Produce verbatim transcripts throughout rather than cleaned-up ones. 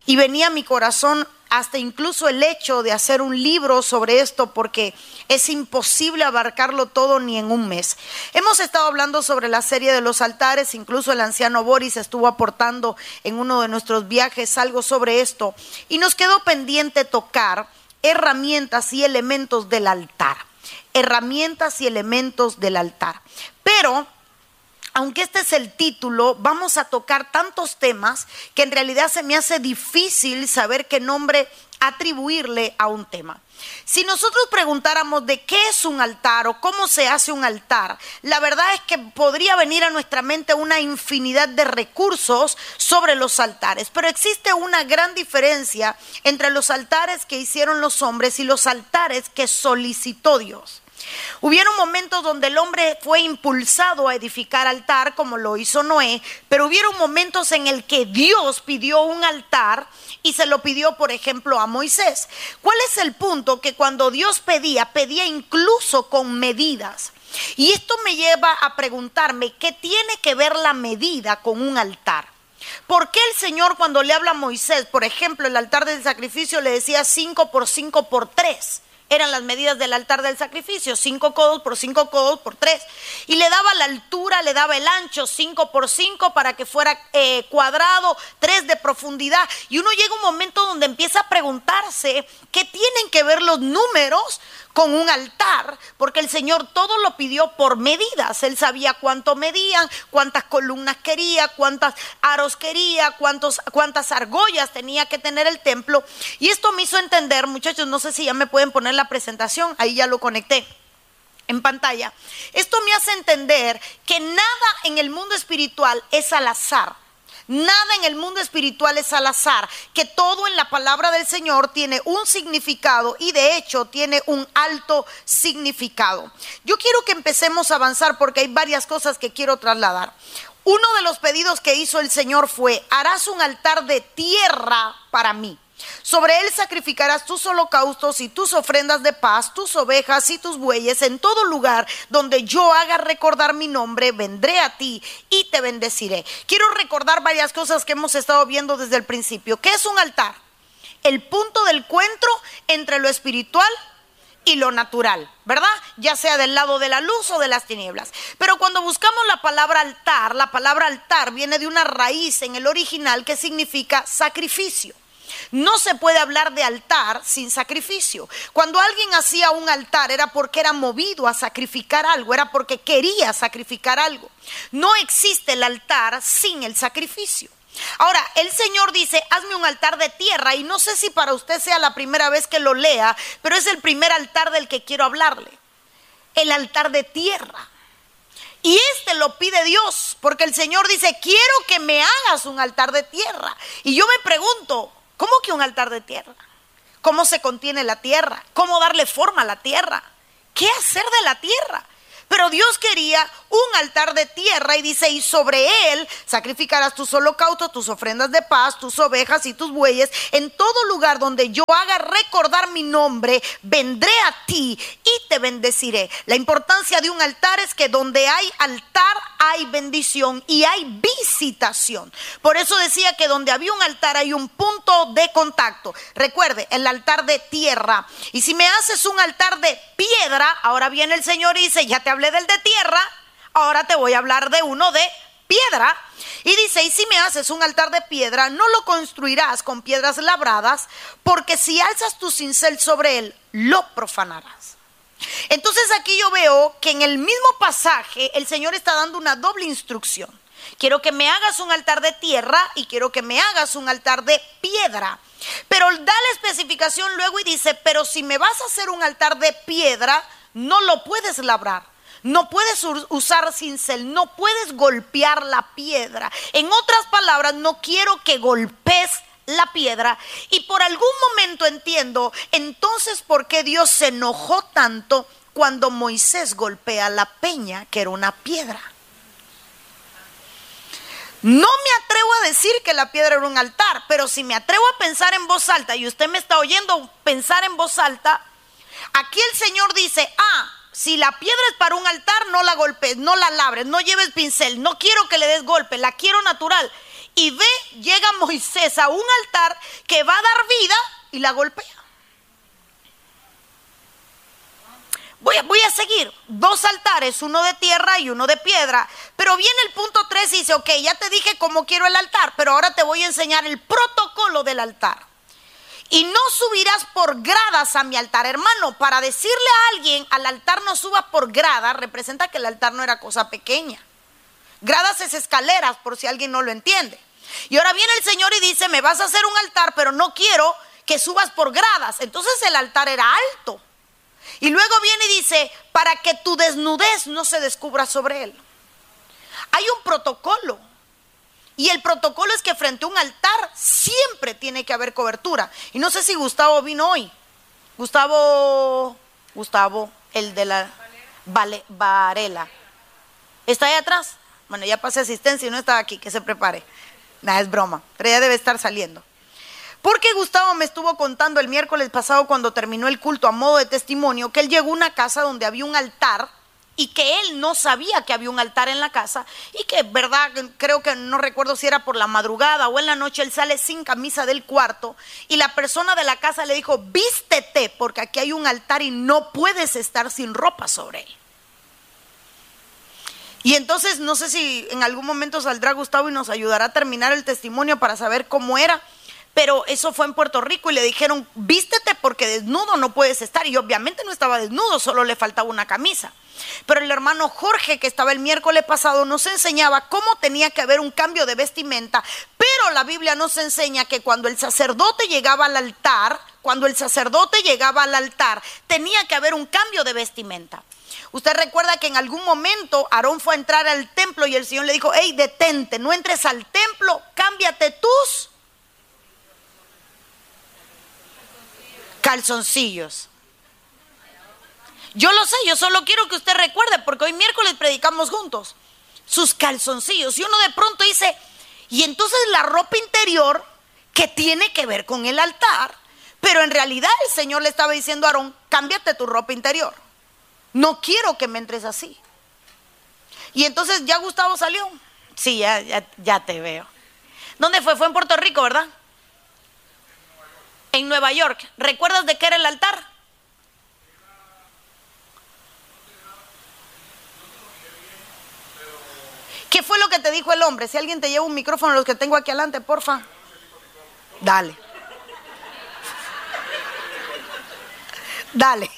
y venía a mi corazón hasta incluso el hecho de hacer un libro sobre esto, porque es imposible abarcarlo todo ni en un mes. Hemos estado hablando sobre la serie de los altares, incluso el anciano Boris estuvo aportando en uno de nuestros viajes algo sobre esto, y nos quedó pendiente tocar herramientas y elementos del altar, herramientas y elementos del altar. Pero aunque este es el título, vamos a tocar tantos temas que en realidad se me hace difícil saber qué nombre atribuirle a un tema. Si nosotros preguntáramos de qué es un altar o cómo se hace un altar, la verdad es que podría venir a nuestra mente una infinidad de recursos sobre los altares, pero existe una gran diferencia entre los altares que hicieron los hombres y los altares que solicitó Dios. Hubieron momentos donde el hombre fue impulsado a edificar altar, como lo hizo Noé, pero hubieron momentos en el que Dios pidió un altar y se lo pidió, por ejemplo, a Moisés. ¿Cuál es el punto? Que cuando Dios pedía, pedía incluso con medidas. Y esto me lleva a preguntarme, ¿qué tiene que ver la medida con un altar? ¿Por qué el Señor, cuando le habla a Moisés, por ejemplo, el altar del sacrificio, le decía cinco por cinco por tres? Eran las medidas del altar del sacrificio, cinco codos por cinco codos por tres. Y le daba la altura, le daba el ancho, cinco por cinco para que fuera eh, cuadrado, tres de profundidad. Y uno llega a un momento donde empieza a preguntarse qué tienen que ver los números con un altar, porque el Señor todo lo pidió por medidas. Él sabía cuánto medían, cuántas columnas quería, cuántos aros quería, cuántos, cuántas argollas tenía que tener el templo. Y esto me hizo entender, muchachos, no sé si ya me pueden poner la presentación, ahí ya lo conecté en pantalla. Esto me hace entender que nada en el mundo espiritual es al azar. Nada en el mundo espiritual es al azar, que todo en la palabra del Señor tiene un significado y de hecho tiene un alto significado. Yo quiero que empecemos a avanzar porque hay varias cosas que quiero trasladar. Uno de los pedidos que hizo el Señor fue: harás un altar de tierra para mí. Sobre él sacrificarás tus holocaustos y tus ofrendas de paz, tus ovejas y tus bueyes. En todo lugar donde yo haga recordar mi nombre, vendré a ti y te bendeciré. Quiero recordar varias cosas que hemos estado viendo desde el principio. ¿Qué es un altar? El punto del encuentro entre lo espiritual y lo natural, ¿verdad? Ya sea del lado de la luz o de las tinieblas. Pero cuando buscamos la palabra altar, la palabra altar viene de una raíz en el original que significa sacrificio. No se puede hablar de altar sin sacrificio. Cuando alguien hacía un altar era porque era movido a sacrificar algo, era porque quería sacrificar algo. No existe el altar sin el sacrificio. Ahora, el Señor dice: hazme un altar de tierra, y no sé si para usted sea la primera vez que lo lea, pero es el primer altar del que quiero hablarle. El altar de tierra. Y este lo pide Dios, porque el Señor dice: quiero que me hagas un altar de tierra. Y yo me pregunto, ¿cómo que un altar de tierra? ¿Cómo se contiene la tierra? ¿Cómo darle forma a la tierra? ¿Qué hacer de la tierra? Pero Dios quería un altar de tierra y dice: y sobre él sacrificarás tus holocaustos, tus ofrendas de paz, tus ovejas y tus bueyes. En todo lugar donde yo haga recordar mi nombre, vendré a ti y te bendeciré. La importancia de un altar es que donde hay altar hay bendición y hay visitación. Por eso decía que donde había un altar hay un punto de contacto. Recuerde, el altar de tierra. Y si me haces un altar de piedra, ahora viene el Señor y dice: ya te hablé del de tierra, ahora te voy a hablar de uno de piedra. Y dice: y si me haces un altar de piedra, no lo construirás con piedras labradas, porque si alzas tu cincel sobre él, lo profanarás. Entonces aquí yo veo que en el mismo pasaje el Señor está dando una doble instrucción. Quiero que me hagas un altar de tierra y quiero que me hagas un altar de piedra. Pero da la especificación luego y dice: pero si me vas a hacer un altar de piedra, no lo puedes labrar. No puedes usar cincel, no puedes golpear la piedra. En otras palabras, no quiero que golpees la piedra. Y por algún momento entiendo entonces por qué Dios se enojó tanto cuando Moisés golpea la peña, que era una piedra. No me atrevo a decir que la piedra era un altar, pero si me atrevo a pensar en voz alta, y usted me está oyendo pensar en voz alta, aquí el Señor dice: ah, si la piedra es para un altar, no la golpees, no la labres, no lleves pincel, no quiero que le des golpe, la quiero natural. y ve, llega Moisés a un altar que va a dar vida y la golpea. Voy a, voy a seguir, dos altares, uno de tierra y uno de piedra, pero viene el punto tres y dice, ok, ya te dije cómo quiero el altar, pero ahora te voy a enseñar el protocolo del altar. Y no subirás por gradas a mi altar. Hermano, para decirle a alguien al altar no suba por gradas, representa que el altar no era cosa pequeña. Gradas es escaleras, por si alguien no lo entiende. Y ahora viene el Señor y dice, me vas a hacer un altar, pero no quiero que subas por gradas. Entonces el altar era alto. Y luego viene y dice, para que tu desnudez no se descubra sobre él. Hay un protocolo. Y el protocolo es que frente a un altar siempre tiene que haber cobertura. Y no sé si Gustavo vino hoy. Gustavo, Gustavo, el de la vale, Varela. ¿Está ahí atrás? Bueno, ya pasé asistencia y no estaba aquí, que se prepare. Nada, es broma, pero ya debe estar saliendo. Porque Gustavo me estuvo contando el miércoles pasado cuando terminó el culto a modo de testimonio que él llegó a una casa donde había un altar y que él no sabía que había un altar en la casa y que, verdad, creo que no recuerdo si era por la madrugada o en la noche, él sale sin camisa del cuarto y la persona de la casa le dijo, vístete porque aquí hay un altar y no puedes estar sin ropa sobre él. Y entonces no sé si en algún momento saldrá Gustavo y nos ayudará a terminar el testimonio para saber cómo era. Pero eso fue en Puerto Rico y le dijeron, vístete porque desnudo no puedes estar. Y obviamente no estaba desnudo, solo le faltaba una camisa. Pero el hermano Jorge, que estaba el miércoles pasado, nos enseñaba cómo tenía que haber un cambio de vestimenta. Pero la Biblia nos enseña que cuando el sacerdote llegaba al altar, cuando el sacerdote llegaba al altar, tenía que haber un cambio de vestimenta. Usted recuerda que en algún momento Aarón fue a entrar al templo y el Señor le dijo, hey, detente, no entres al templo, cámbiate tus calzoncillos. Yo lo sé, yo solo quiero que usted recuerde, porque hoy miércoles predicamos juntos. Sus calzoncillos. Y uno de pronto dice, y entonces la ropa interior, que tiene que ver con el altar. Pero en realidad el Señor le estaba diciendo a Aarón, cámbiate tu ropa interior. No quiero que me entres así. Y entonces ya Gustavo salió. Sí, ya, ya, ya te veo. ¿Dónde fue? Fue en Puerto Rico, ¿verdad? En Nueva York. ¿Recuerdas de qué era el altar? ¿Qué fue lo que te dijo el hombre? Si alguien te lleva un micrófono, los que tengo aquí adelante, porfa. Dale. Dale.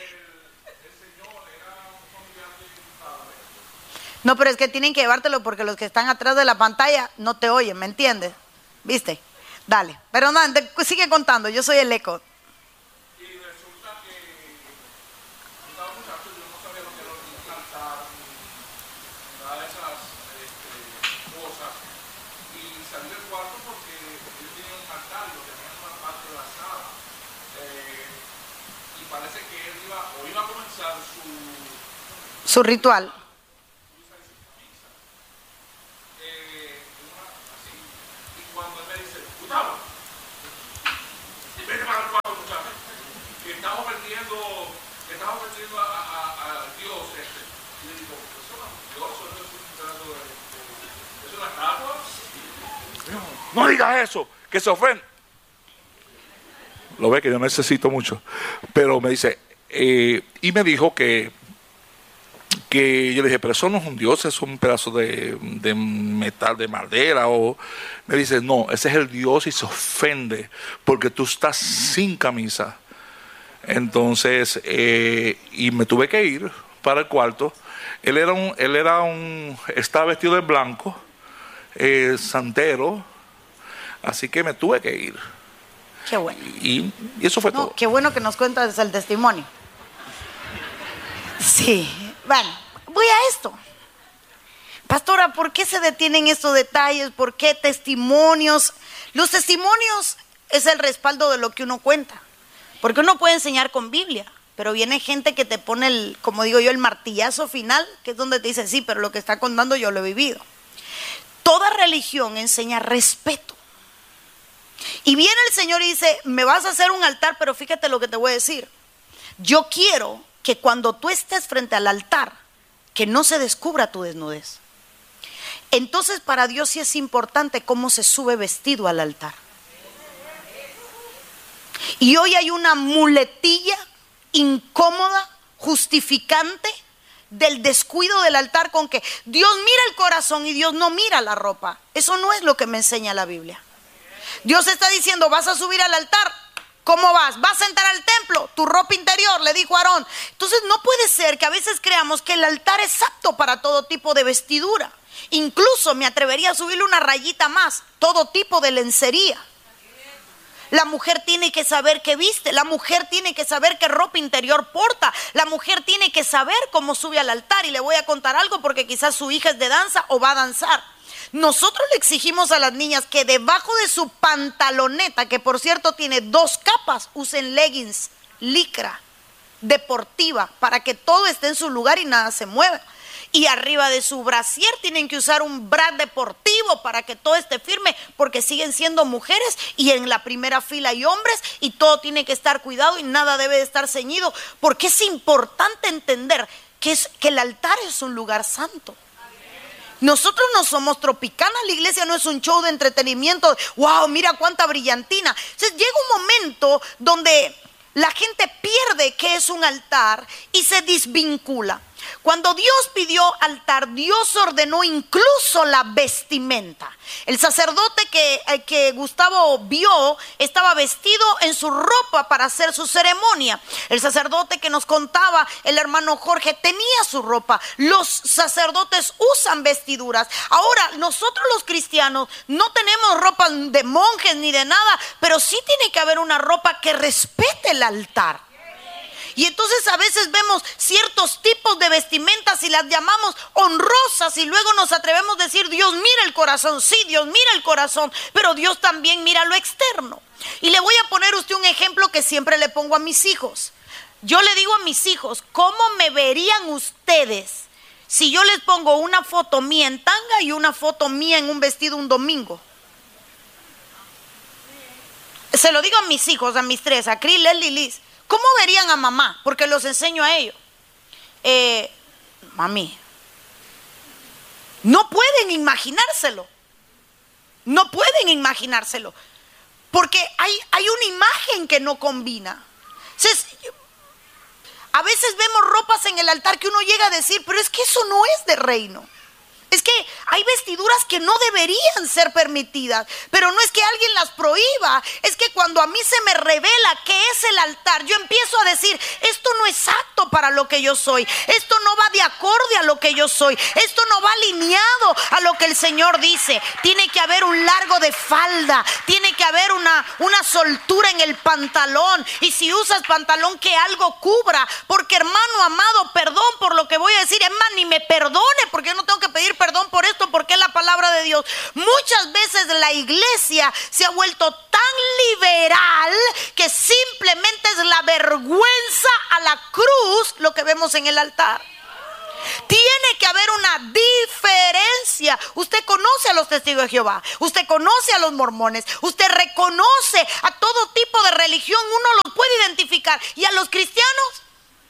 No, pero es que tienen que llevártelo porque los que están atrás de la pantalla no te oyen, ¿me entiendes? ¿Viste? Dale. Pero no, sigue contando, yo soy el eco. Y resulta que estaba muchacho, yo no sabía lo que era un altar, nada de esas este, cosas. Y salí del cuarto porque él tenía un altar y lo tenía en una parte de la sala. Eh, y parece que él iba, o iba a comenzar su... Su ritual. No digas eso, que se ofende. Lo ve que yo necesito mucho. Pero me dice, eh, y me dijo que, que yo le dije, pero eso no es un dios, es un pedazo de, de metal, de madera. O me dice, no, ese es el dios y se ofende porque tú estás sin camisa. Entonces, eh, y me tuve que ir para el cuarto. Él era un, él era un, estaba vestido de blanco, eh, santero. Así que me tuve que ir. Qué bueno. Y, y eso fue no, todo. Qué bueno que nos cuentas el testimonio. Sí. Bueno, voy a esto. Pastora, ¿por qué se detienen estos detalles? ¿Por qué testimonios? Los testimonios es el respaldo de lo que uno cuenta. Porque uno puede enseñar con Biblia, pero viene gente que te pone el, como digo yo, el martillazo final, que es donde te dice, sí, pero lo que está contando yo lo he vivido. Toda religión enseña respeto. Y viene el Señor y dice, me vas a hacer un altar, pero fíjate lo que te voy a decir. Yo quiero que cuando tú estés frente al altar, que no se descubra tu desnudez. entonces para Dios sí es importante cómo se sube vestido al altar. Y hoy hay una muletilla incómoda, justificante del descuido del altar, con que Dios mira el corazón y Dios no mira la ropa. Eso no es lo que me enseña la Biblia. Dios está diciendo: vas a subir al altar, ¿cómo vas? ¿Vas a entrar al templo? Tu ropa interior, le dijo Aarón. Entonces no puede ser que a veces creamos que el altar es apto para todo tipo de vestidura. Incluso me atrevería a subirle una rayita más: todo tipo de lencería. La mujer tiene que saber qué viste, la mujer tiene que saber qué ropa interior porta, la mujer tiene que saber cómo sube al altar. Y le voy a contar algo, porque quizás su hija es de danza o va a danzar. Nosotros le exigimos a las niñas que debajo de su pantaloneta, que por cierto tiene dos capas, usen leggings, licra, deportiva, para que todo esté en su lugar y nada se mueva. Y arriba de su brasier tienen que usar un bra deportivo para que todo esté firme, porque siguen siendo mujeres y en la primera fila hay hombres y todo tiene que estar cuidado y nada debe de estar ceñido, porque es importante entender que, es, que el altar es un lugar santo. Nosotros no somos Tropicana, la iglesia no es un show de entretenimiento. Wow, mira cuánta brillantina. Entonces llega un momento donde la gente pierde qué es un altar y se desvincula. Cuando Dios pidió altar, Dios ordenó incluso la vestimenta. El sacerdote que, que Gustavo vio estaba vestido en su ropa para hacer su ceremonia. El sacerdote que nos contaba el hermano Jorge tenía su ropa. Los sacerdotes usan vestiduras. Ahora, nosotros los cristianos no tenemos ropa de monjes ni de nada, pero sí tiene que haber una ropa que respete el altar. Y entonces a veces vemos ciertos tipos de vestimentas y las llamamos honrosas, y luego nos atrevemos a decir: Dios mira el corazón. Sí, Dios mira el corazón, pero Dios también mira lo externo. Y le voy a poner a usted un ejemplo que siempre le pongo a mis hijos. Yo le digo a mis hijos: ¿cómo me verían ustedes si yo les pongo una foto mía en tanga y una foto mía en un vestido un domingo? Se lo digo a mis hijos, a mis tres, a Cris, Leslie y Liz. ¿Cómo verían a mamá? Porque los enseño a ellos. Eh, mami, no pueden imaginárselo. No pueden imaginárselo. Porque hay, hay una imagen que no combina. Entonces, a veces vemos ropas en el altar que uno llega a decir: pero es que eso no es de reino. Es que hay vestiduras que no deberían ser permitidas, pero no es que alguien las prohíba, es que cuando a mí se me revela qué es el altar, yo empiezo a decir: esto no es apto para lo que yo soy, esto no va de acorde a lo que yo soy, esto no va alineado a lo que el Señor dice. Tiene que haber un largo de falda, tiene que haber una, una soltura en el pantalón, y si usas pantalón que algo cubra, porque hermano amado, perdón por lo que voy a decir, es más, ni me perdone, porque yo no tengo que pedir perdón por esto, porque es la palabra de Dios. Muchas veces la iglesia se ha vuelto tan liberal que simplemente es la vergüenza a la cruz lo que vemos en el altar. Tiene que haber una diferencia. Usted conoce a los testigos de Jehová, usted conoce a los mormones, usted reconoce a todo tipo de religión, uno los puede identificar. ¿Y a los cristianos?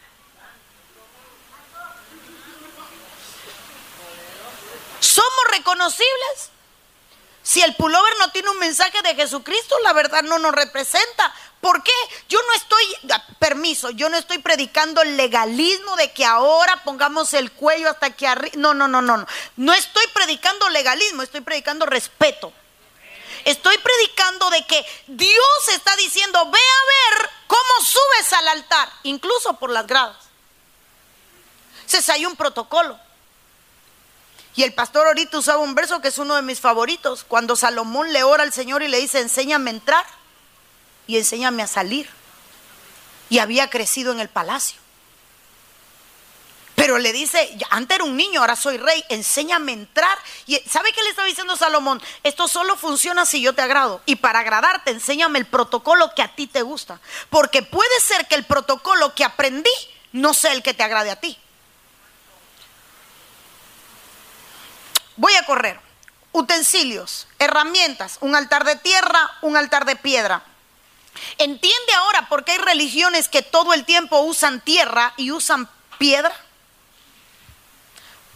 ¿Somos reconocibles? Si el pullover no tiene un mensaje de Jesucristo, la verdad no nos representa. ¿Por qué? Yo no estoy, permiso, yo no estoy predicando el legalismo de que ahora pongamos el cuello hasta aquí arriba. No, no, no, no, no. No estoy predicando legalismo, estoy predicando respeto. Estoy predicando de que Dios está diciendo: ve a ver cómo subes al altar, incluso por las gradas. Entonces hay un protocolo. Y el pastor ahorita usaba un verso que es uno de mis favoritos, cuando Salomón le ora al Señor y le dice: enséñame a entrar y enséñame a salir. Y había crecido en el palacio, pero le dice: antes era un niño, ahora soy rey, enséñame a entrar. Y ¿sabe qué le estaba diciendo Salomón? Esto solo funciona si yo te agrado, y para agradarte enséñame el protocolo que a ti te gusta, porque puede ser que el protocolo que aprendí no sea el que te agrade a ti. Voy a correr. Utensilios, herramientas, un altar de tierra, un altar de piedra. ¿Entiende ahora por qué hay religiones que todo el tiempo usan tierra y usan piedra?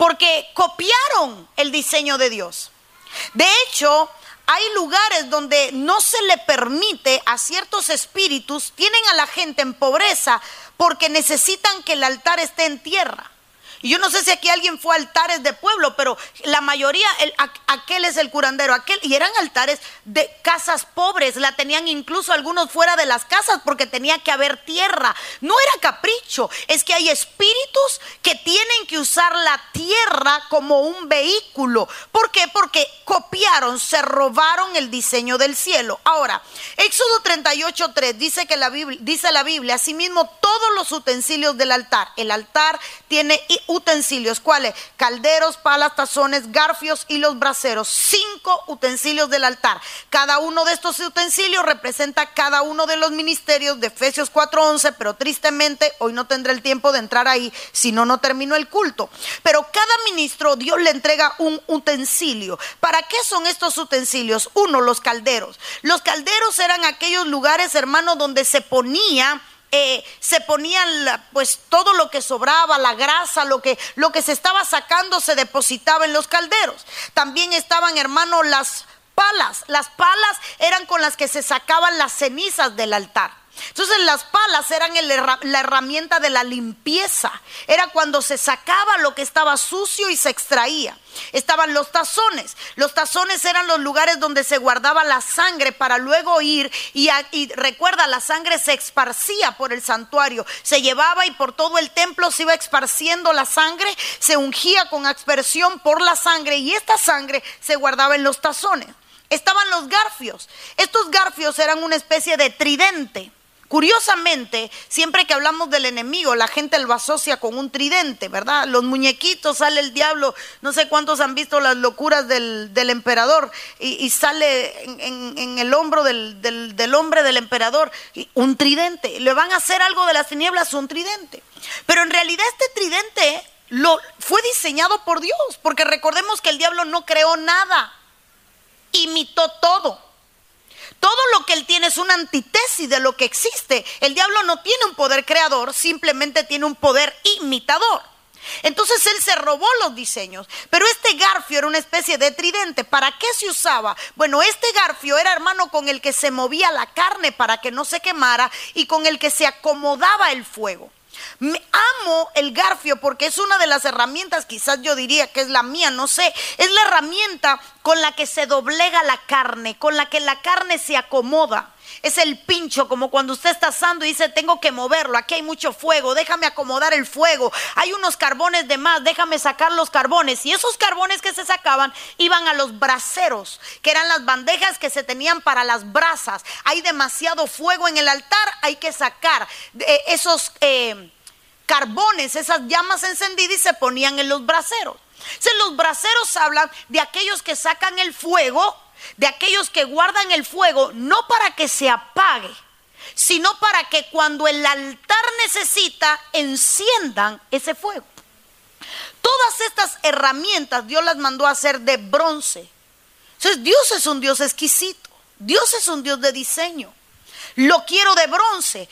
porque copiaron el diseño de Dios. De hecho, hay lugares donde no se le permite a ciertos espíritus, tienen a la gente en pobreza porque necesitan que el altar esté en tierra. Y yo no sé si aquí alguien fue a altares de pueblo, pero la mayoría, el, aquel es el curandero, aquel, y eran altares de casas pobres, la tenían incluso algunos fuera de las casas porque tenía que haber tierra. No era capricho, es que hay espíritus que tienen que usar la tierra como un vehículo. ¿Por qué? Porque copiaron, se robaron el diseño del cielo. Ahora, Éxodo treinta y ocho tres dice que la Biblia, dice la Biblia, asimismo todos los utensilios del altar. El altar tiene utensilios, ¿cuáles? Calderos, palas, tazones, garfios y los braseros. Cinco utensilios del altar. Cada uno de estos utensilios representa cada uno de los ministerios de Efesios cuatro once, pero tristemente hoy no tendré el tiempo de entrar ahí, si no, no termino el culto. Pero cada ministro Dios le entrega un utensilio. ¿Para qué son estos utensilios? Uno, los calderos. Los calderos eran aquellos lugares, hermanos, donde se ponía Eh, se ponían pues todo lo que sobraba, la grasa, lo que, lo que se estaba sacando se depositaba en los calderos. También estaban, hermanos, las palas. Las palas eran con las que se sacaban las cenizas del altar. Entonces las palas eran el, la herramienta de la limpieza. Era cuando se sacaba lo que estaba sucio y se extraía. Estaban los tazones. Los tazones eran los lugares donde se guardaba la sangre para luego ir y, y recuerda, la sangre se esparcía por el santuario, se llevaba y por todo el templo se iba esparciendo la sangre, se ungía con aspersión por la sangre y esta sangre se guardaba en los tazones. Estaban los garfios. Estos garfios eran una especie de tridente. Curiosamente, siempre que hablamos del enemigo, la gente lo asocia con un tridente, ¿verdad? Los muñequitos, sale el diablo, no sé cuántos han visto las locuras del, del emperador, y, y sale en, en, en el hombro del, del, del hombre del emperador, un tridente. Le van a hacer algo de las tinieblas, un tridente. Pero en realidad este tridente lo, fue diseñado por Dios, porque recordemos que el diablo no creó nada, imitó todo. Todo lo que él tiene es una antítesis de lo que existe. El diablo no tiene un poder creador, simplemente tiene un poder imitador. Entonces él se robó los diseños. Pero este garfio era una especie de tridente. ¿Para qué se usaba? Bueno, este garfio era, hermano, con el que se movía la carne para que no se quemara y con el que se acomodaba el fuego. Me amo el garfio porque es una de las herramientas, quizás yo diría que es la mía, no sé, es la herramienta con la que se doblega la carne, con la que la carne se acomoda. Es el pincho, como cuando usted está asando y dice tengo que moverlo, aquí hay mucho fuego, déjame acomodar el fuego, hay unos carbones de más, déjame sacar los carbones. Y esos carbones que se sacaban iban a los braseros, que eran las bandejas que se tenían para las brasas. Hay demasiado fuego en el altar, hay que sacar eh, esos eh, carbones, esas llamas encendidas y se ponían en los braseros. Entonces, los braseros hablan de aquellos que sacan el fuego, de aquellos que guardan el fuego, no para que se apague, sino para que cuando el altar necesita, enciendan ese fuego. Todas estas herramientas Dios las mandó a hacer de bronce. Entonces Dios es un Dios exquisito, Dios es un Dios de diseño. Lo quiero de bronce.